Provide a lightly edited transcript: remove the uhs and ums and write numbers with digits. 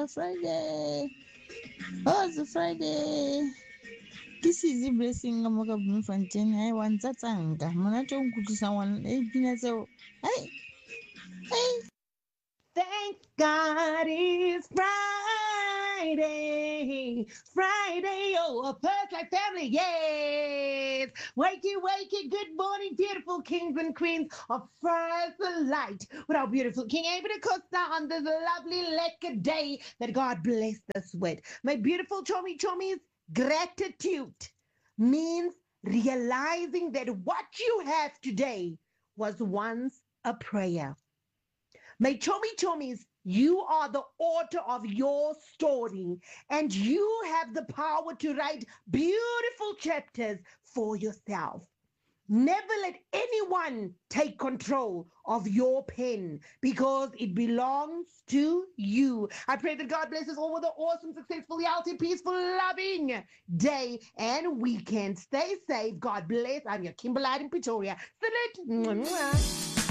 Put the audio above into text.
a Friday. Oh, it's a Friday. This is the blessing of Mokabun Fontaine. I want that anger. Monato could someone 18 years old. Hey, hey. Thank God it's Friday. Friday, oh, a first like family, yes. Wakey, wakey, good morning, beautiful kings and queens of First Light. With our beautiful King Abel Costa on this lovely, lekker day that God blessed us with. My beautiful chommies, gratitude means realizing that what you have today was once a prayer. My chommies, you are the author of your story and you have the power to write beautiful chapters for yourself. Never let anyone take control of your pen because it belongs to you. I pray that God blesses all with an awesome, successful, healthy, peaceful, loving day and weekend. Stay safe. God bless. I'm your Kimberlite in Pretoria. Salute. Mwah, mwah.